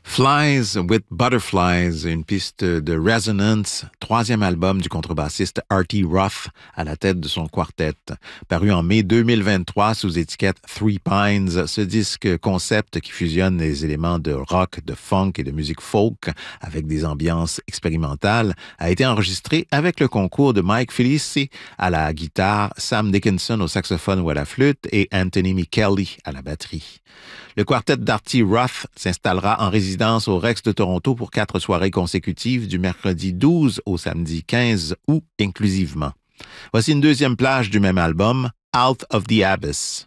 Flies with Butterflies, une piste de Resonance, troisième album du contrebassiste Artie Ruff à la tête de son quartet. Paru en mai 2023 sous étiquette Three Pines, ce disque concept qui fusionne les éléments de rock, de funk et de musique folk avec des ambiances expérimentales a été enregistré avec le concours de Mike Felici à la guitare, Sam Dickinson au saxophone ou à la flûte et Anthony Michelli à la batterie. Le quartet d'Artie Ruff s'installera en résidence au Rex de Toronto pour 4 soirées consécutives du mercredi 12 au samedi 15 août inclusivement. Voici une deuxième plage du même album, Out of the Abyss.